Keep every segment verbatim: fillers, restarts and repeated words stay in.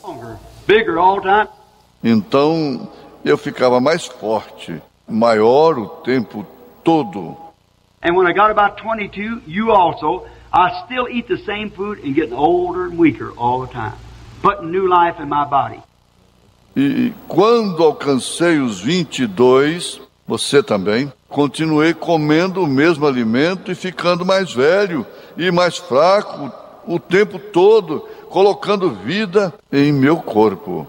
Bigger all the time. Então eu ficava mais forte, maior o tempo todo. And when I got about twenty-two, you also, I still eat the same food and getting older and weaker all the time, putting new life in my body. E quando alcancei os vinte e dois, você também, continuei comendo o mesmo alimento e ficando mais velho e mais fraco o tempo todo, colocando vida em meu corpo.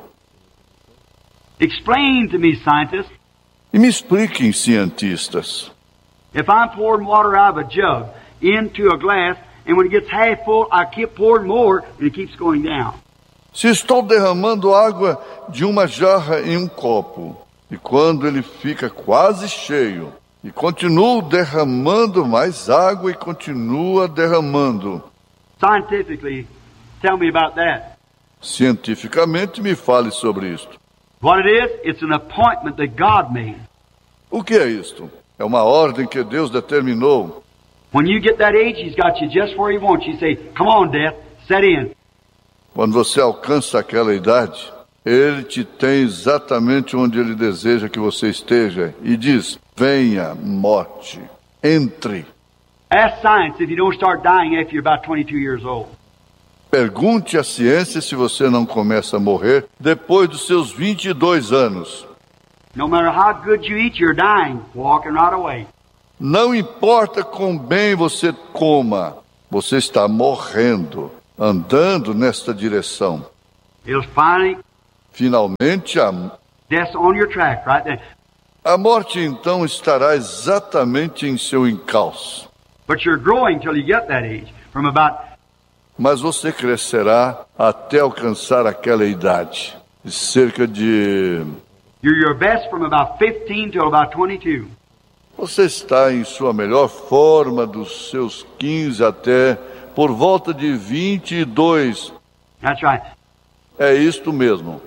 Explain to me, scientists. E me expliquem, cientistas. If I'm pouring water out of a jug into a glass, and when it gets half full, I keep pouring more, and it keeps going down. Se estou derramando água de uma jarra em um copo, e quando ele fica quase cheio, e continuo derramando mais água e continua derramando. Scientifically, tell me about that. Cientificamente, me fale sobre isto. What it is, it's an appointment that God made. O que é isto? É uma ordem que Deus determinou. When you get that age, He's got you just where He wants you. Say, come on, death, set in. Quando você alcança aquela idade, Ele te tem exatamente onde Ele deseja que você esteja e diz, venha, morte, entre. Ask science if you don't start dying after you're about twenty-two years old. Pergunte à ciência se você não começa a morrer depois dos seus vinte e dois anos. No matter how good you eat, you're dying, walking right away. Não importa quão bem você coma, você está morrendo, andando nesta direção. It'll finally, Finalmente, a, death's on your track right there. a morte então estará exatamente em seu encalço. But you're growing till you get that age. From about, Mas você crescerá até alcançar aquela idade, de cerca de... you're your best from about fifteen till about twenty-two. Você está em sua melhor forma dos seus quinze até por volta de vinte e dois. That's right. É isto mesmo.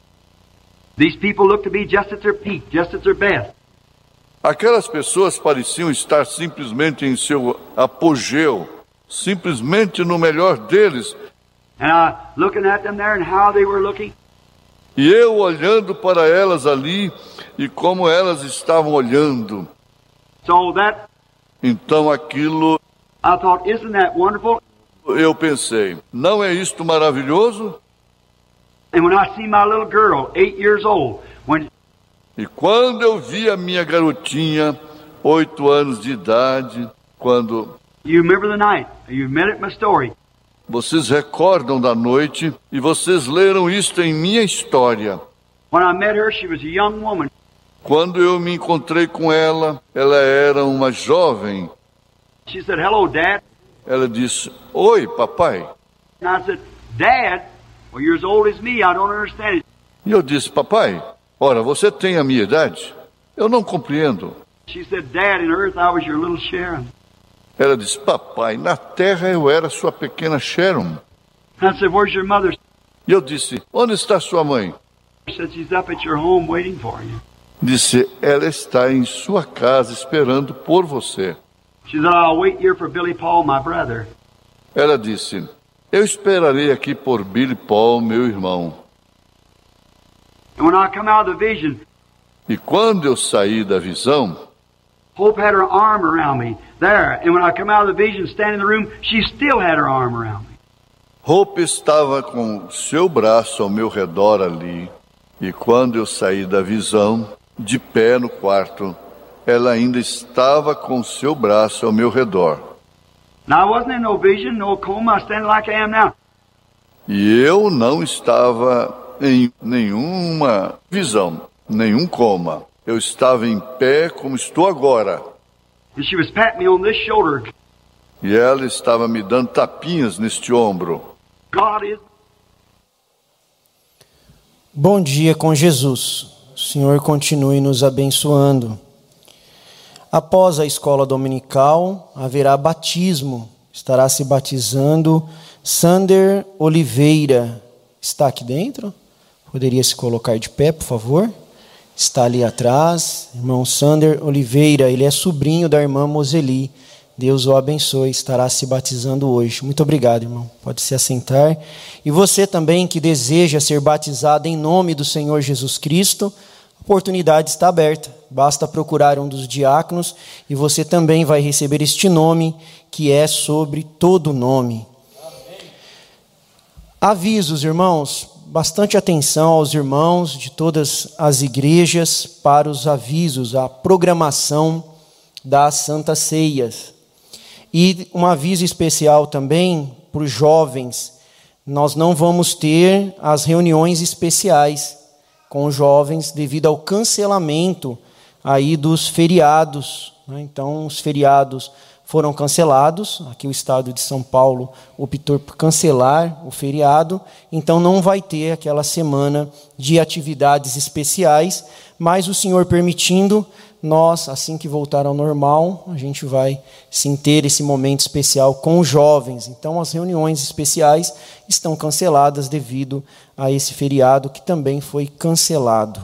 These people look to be just at their peak, just at their best. Aquelas pessoas pareciam estar simplesmente em seu apogeu, simplesmente no melhor deles. And I looking at them there and how they were looking. E eu olhando para elas ali e como elas estavam olhando. So that, Então aquilo, I thought, isn't that wonderful? eu pensei, não é isto maravilhoso? And when I see my little girl, eight years old, when E quando eu vi a minha garotinha, oito anos de idade, quando... you remember the night, you met it in my story. Vocês recordam da noite e vocês leram isto em minha história. When I met her, she was a young woman. Quando eu me encontrei com ela, ela era uma jovem. She said, hello, Dad. Ela disse, oi, papai. And I said, Dad, well, you're as old as me. I don't understand it. E eu disse, papai, ora, você tem a minha idade? Eu não compreendo. She said, Dad, in earth I was your little Sharon. Ela disse, papai, na terra eu era sua pequena Sharon. I said, where's your mother? E eu disse, onde está sua mãe? She said, she's up at your home waiting for you. Disse, ela está em sua casa esperando por você. She said, I'll wait here for Billy Paul, my brother. Ela disse, eu esperarei aqui por Billy Paul, meu irmão. And when I come out of the vision, E quando eu saí da visão, Hope had her arm around me there. And when I come out of the vision, standing in the room, she still had her arm around me. Hope estava com seu braço ao meu redor ali. E quando eu saí da visão, de pé no quarto, ela ainda estava com seu braço ao meu redor. Now, I wasn't in no vision, no coma, I was standing like I am now. E eu não estava em nenhuma visão, nenhum coma. Eu estava em pé como estou agora. And she was patting me on this shoulder. E ela estava me dando tapinhas neste ombro. God is... Bom dia com Jesus. O Senhor continue nos abençoando. Após a escola dominical, haverá batismo. Estará se batizando Sander Oliveira. Está aqui dentro? Poderia se colocar de pé, por favor? Está ali atrás. Irmão Sander Oliveira. Ele é sobrinho da irmã Moseli, Deus o abençoe, estará se batizando hoje. Muito obrigado, irmão. Pode se assentar. E você também que deseja ser batizado em nome do Senhor Jesus Cristo, a oportunidade está aberta. Basta procurar um dos diáconos e você também vai receber este nome que é sobre todo nome. Avisos, irmãos, bastante atenção aos irmãos de todas as igrejas para os avisos, a programação das Santas Ceias. E um aviso especial também para os jovens: nós não vamos ter as reuniões especiais com os jovens devido ao cancelamento aí dos feriados, né? Então, os feriados foram cancelados. Aqui o estado de São Paulo optou por cancelar o feriado, então não vai ter aquela semana de atividades especiais, mas o Senhor permitindo, nós, assim que voltar ao normal, a gente vai sim ter esse momento especial com os jovens. Então as reuniões especiais estão canceladas devido a esse feriado que também foi cancelado.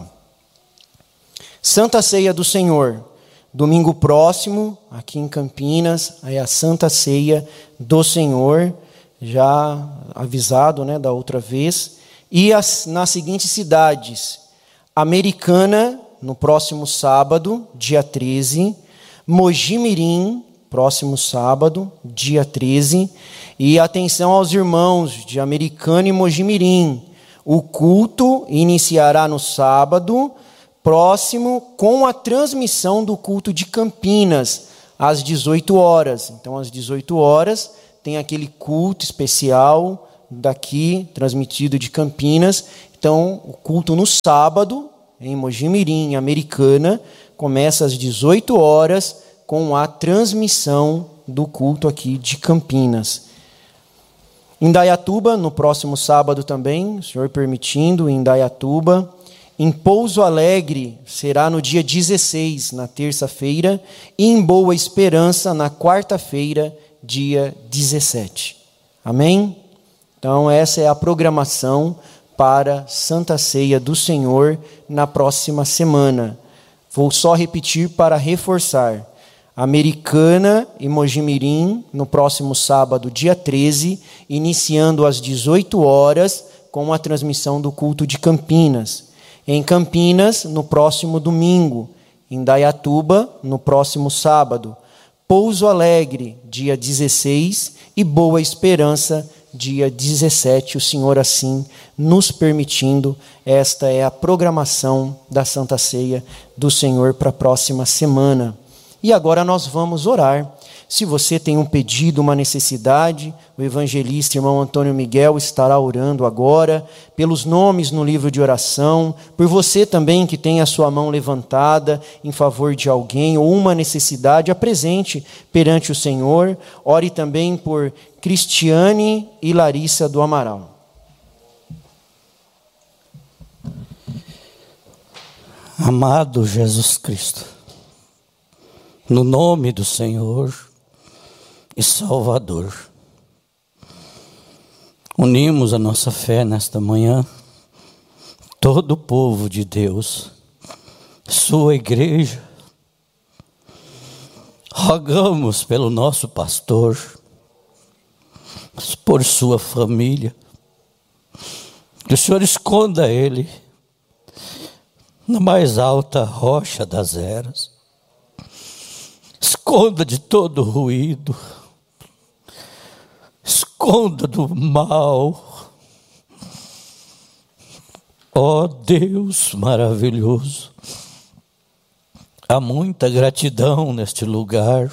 Santa Ceia do Senhor. Domingo próximo, aqui em Campinas, é a Santa Ceia do Senhor, já avisado, né, da outra vez. E as, nas seguintes cidades: Americana, no próximo sábado, dia treze, Mojimirim, próximo sábado, dia treze, e atenção aos irmãos de Americana e Mojimirim, o culto iniciará no sábado próximo, com a transmissão do culto de Campinas, às dezoito horas. Então, às dezoito horas, tem aquele culto especial daqui, transmitido de Campinas. Então, o culto no sábado, em Mojimirim, Americana, começa às dezoito horas, com a transmissão do culto aqui de Campinas. Em Indaiatuba, no próximo sábado também, o Senhor permitindo, em Indaiatuba. Em Pouso Alegre será no dia dezesseis, na terça-feira, e em Boa Esperança na quarta-feira, dia dezessete. Amém? Então essa é a programação para Santa Ceia do Senhor na próxima semana. Vou só repetir para reforçar. Americana e Mojimirim no próximo sábado, dia treze, iniciando às dezoito horas com a transmissão do culto de Campinas. Em Campinas, no próximo domingo. Em Indaiatuba, no próximo sábado. Pouso Alegre, dia dezesseis, e Boa Esperança, dia dezessete. O Senhor assim nos permitindo, esta é a programação da Santa Ceia do Senhor para a próxima semana. E agora nós vamos orar. Se você tem um pedido, uma necessidade, o evangelista, irmão Antônio Miguel, estará orando agora, pelos nomes no livro de oração, por você também que tem a sua mão levantada em favor de alguém, ou uma necessidade, apresente perante o Senhor. Ore também por Cristiane e Larissa do Amaral. Amado Jesus Cristo, no nome do Senhor e Salvador, unimos a nossa fé nesta manhã, todo o povo de Deus, sua igreja, rogamos pelo nosso pastor, por sua família, que o Senhor esconda ele na mais alta rocha das eras, esconda de todo ruído, esconda do mal. Ó oh, Deus maravilhoso, há muita gratidão neste lugar,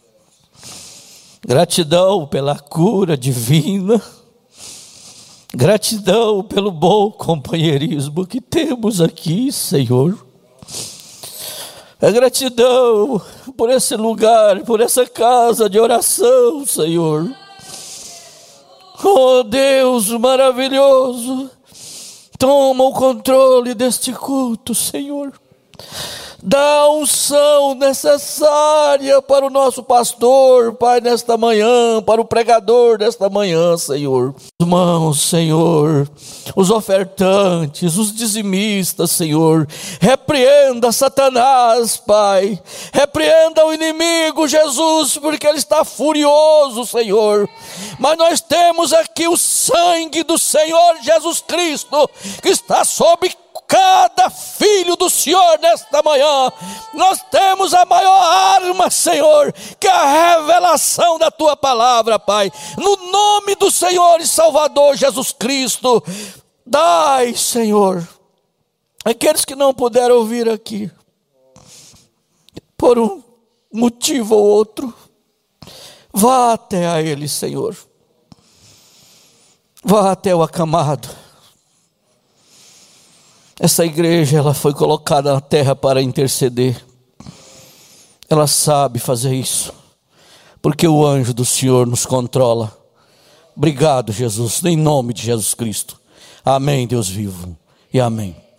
gratidão pela cura divina, gratidão pelo bom companheirismo que temos aqui, Senhor. É gratidão por esse lugar, por essa casa de oração, Senhor. Oh Deus maravilhoso, toma o controle deste culto, Senhor. Dá a unção necessária para o nosso pastor, Pai, nesta manhã, para o pregador desta manhã, Senhor. Irmãos, Senhor, os ofertantes, os dizimistas, Senhor, repreenda Satanás, Pai, repreenda o inimigo, Jesus, porque ele está furioso, Senhor. Mas nós temos aqui o sangue do Senhor Jesus Cristo, que está sobre cada filho do Senhor nesta manhã. Nós temos a maior arma, Senhor, que é a revelação da Tua palavra, Pai. No nome do Senhor e Salvador Jesus Cristo, dai, Senhor, aqueles que não puderam ouvir aqui, por um motivo ou outro, vá até a eles, Senhor. Vá até o acamado. Essa igreja, ela foi colocada na terra para interceder. Ela sabe fazer isso, porque o anjo do Senhor nos controla. Obrigado, Jesus, em nome de Jesus Cristo. Amém, Deus vivo, e amém.